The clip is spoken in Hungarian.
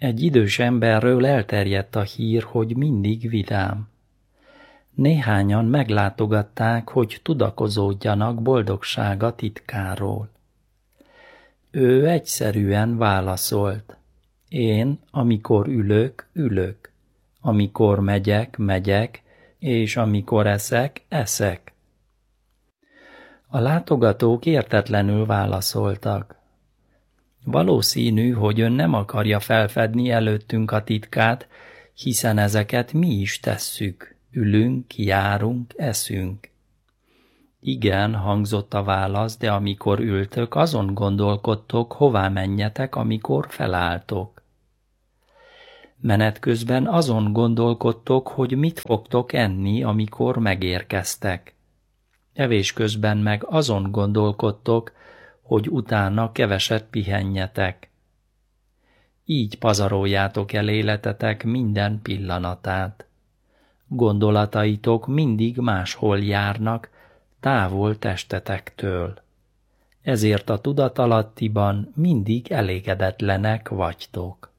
Egy idős emberről elterjedt a hír, hogy mindig vidám. Néhányan meglátogatták, hogy tudakozódjanak boldogsága titkáról. Ő egyszerűen válaszolt: én, amikor ülök, ülök, amikor megyek, megyek, és amikor eszek, eszek. A látogatók értetlenül válaszoltak: valószínű, hogy ön nem akarja felfedni előttünk a titkát, hiszen ezeket mi is tesszük, ülünk, járunk, eszünk. Igen, hangzott a válasz, de amikor ültök, azon gondolkodtok, hová menjetek, amikor felálltok. Menet közben azon gondolkodtok, hogy mit fogtok enni, amikor megérkeztek. Evés közben meg azon gondolkodtok, hogy utána keveset pihenjetek. Így pazaroljátok el életetek minden pillanatát. Gondolataitok mindig máshol járnak, távol testetektől. Ezért a tudatalattiban mindig elégedetlenek vagytok.